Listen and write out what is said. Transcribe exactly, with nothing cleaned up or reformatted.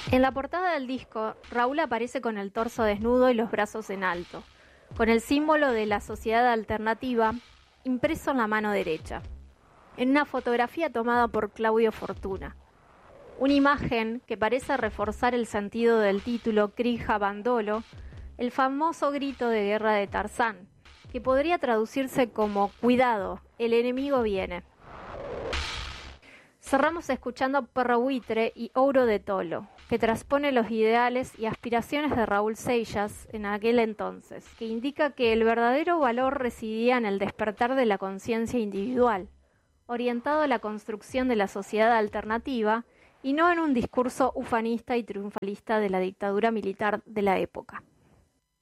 En la portada del disco, Raúl aparece con el torso desnudo y los brazos en alto, con el símbolo de la sociedad alternativa impreso en la mano derecha, en una fotografía tomada por Claudio Fortuna. Una imagen que parece reforzar el sentido del título Crija Bandolo, el famoso grito de guerra de Tarzán, que podría traducirse como «Cuidado, el enemigo viene». Cerramos escuchando Perro Buitre y Ouro de Tolo, que transpone los ideales y aspiraciones de Raúl Seixas en aquel entonces, que indica que el verdadero valor residía en el despertar de la conciencia individual, orientado a la construcción de la sociedad alternativa y no en un discurso ufanista y triunfalista de la dictadura militar de la época.